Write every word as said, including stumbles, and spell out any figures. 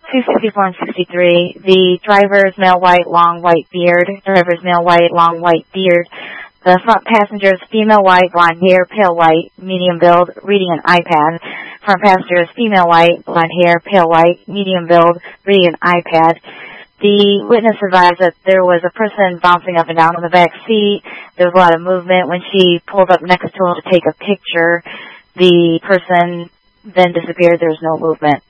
two sixty-four and sixty-three. The driver is male white, long white beard. Driver is male white, long white beard. The front passenger is female white, blonde hair, pale white, medium build, reading an iPad. Front passenger is female white, blonde hair, pale white, medium build, reading an iPad. The witness advised that there was a person bouncing up and down in the back seat. There was a lot of movement. When she pulled up next to him to take a picture, the person then disappeared. There was no movement.